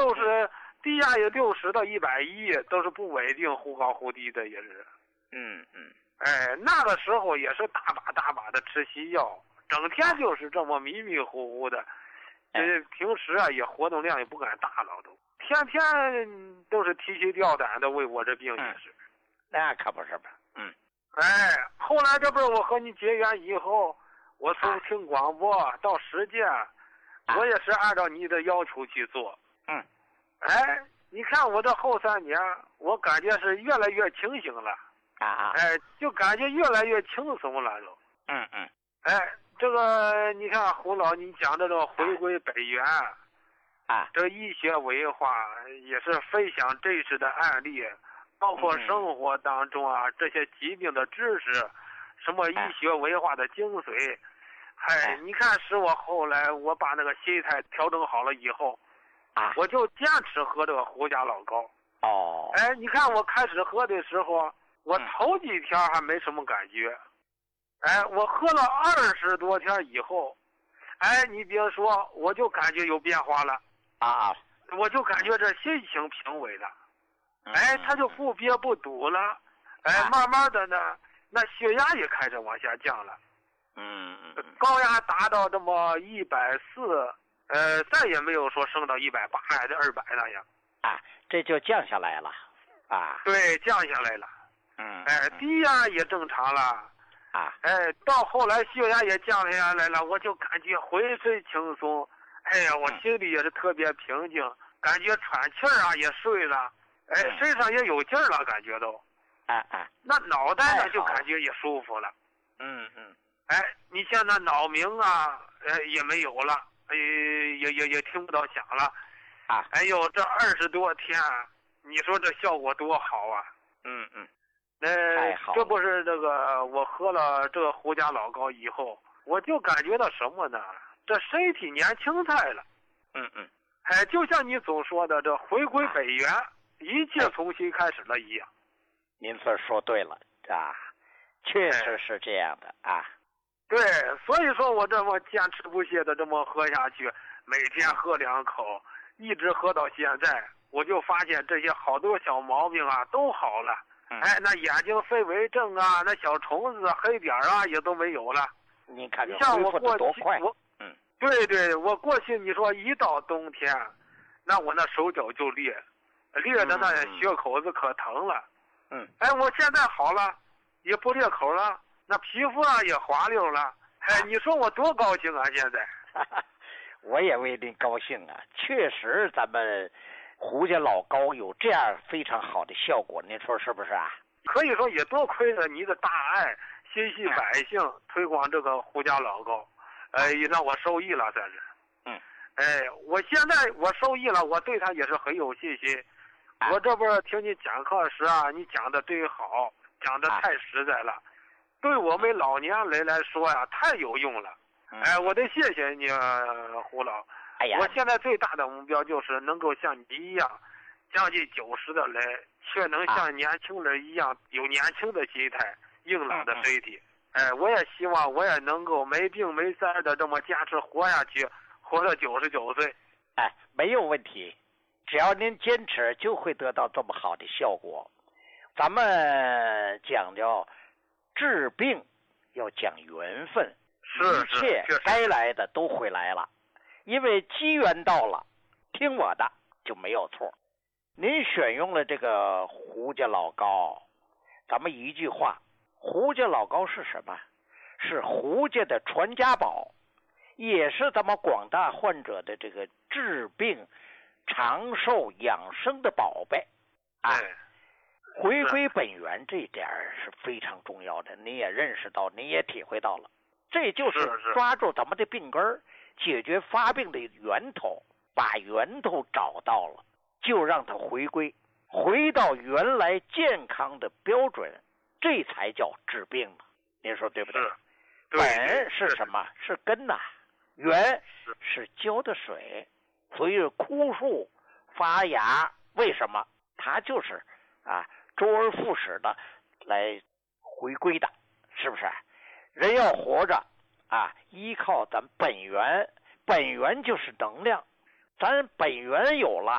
就是低压也60到110，都是不稳定，忽高忽低的也是。那个时候也是大把的吃西药，整天就是这么迷迷糊糊的。平时啊也活动量也不敢大了，都天天都是提心吊胆的为我这病也是。 那可不是吧？ 后来这不是我和你结缘以后，我从听广播到实践，我也是按照你的要求去做。你看我这后3年，我感觉是越来越清醒了。就感觉越来越轻松了都。这个你看胡老，你讲这个回归本源，这医学文化也是分享真实的案例，包括生活当中啊这些疾病的知识，什么医学文化的精髓。你看使我后来我把那个心态调整好了以后，我就坚持喝这个胡家老高。你看我开始喝的时候，我头几天还没什么感觉，我喝了20多天以后，你别说，我就感觉有变化了。我就感觉这心情平稳了。他就不憋不堵了。慢慢的呢，那血压也开始往下降了。高压达到这么140，再也没有说升到180还是200那样。 这就降下来了。 对，降下来了。低压也正常了。到后来血压也降下来了，我就感觉浑身轻松。我心里也是特别平静，感觉喘气儿啊也顺了。身上也有劲儿了，感觉都。那脑袋呢就感觉也舒服了。你像那脑鸣啊，也没有了，也听不到响了。这20多天，你说这效果多好啊！这不是这个我喝了这个胡家老高以后，我就感觉到什么呢？这身体年轻态了。就像你总说的，这回归本源，一切重新开始了一样。 您这说对了确实是这样的。 对，所以说我这么坚持不懈的这么喝下去，每天喝2口，一直喝到现在，我就发现这些好多小毛病啊都好了。那眼睛飞蚊症啊，那小虫子黑点啊也都没有了。 你看你像我过去， 快。 对，我过去你说一到冬天，那我那手脚就裂的那血口子可疼了。我现在好了，也不裂口了，那皮肤啊也滑溜了。你说我多高兴啊！现在我也为您高兴啊！确实，咱们胡家老高有这样非常好的效果，您说是不是啊？ 可以说也多亏了你的大爱，心系百姓，推广这个胡家老高，也让我受益了，算是。我现在我受益了，我对他也是很有信心。我这不是听你讲课时啊，你讲的真好，讲的太实在了，对我们老年人来说呀，太有用了。我得谢谢你，胡老。我现在最大的目标就是能够像你一样，将近90的人，却能像年轻人一样有年轻的心态，硬朗的身体。我也希望我也能够没病没灾的这么坚持活下去，活到99岁。 没有问题，只要您坚持，就会得到这么好的效果。咱们讲究治病要讲缘分，一切该来的都会来了，因为机缘到了，听我的就没有错。您选用了这个胡家老高，咱们一句话，胡家老高是什么？是胡家的传家宝，也是咱们广大患者的这个治病长寿养生的宝贝。回归本源这点是非常重要的，你也认识到，你也体会到了，这就是抓住咱们的病根，解决发病的源头，把源头找到了，就让它回归，回到原来健康的标准，这才叫治病嘛。您说对不对？本是什么？是根呐。源是浇的水，所以枯树发芽，为什么？它就是周而复始的来回归的，是不是？人要活着依靠咱本源，本源就是能量，咱本源有了，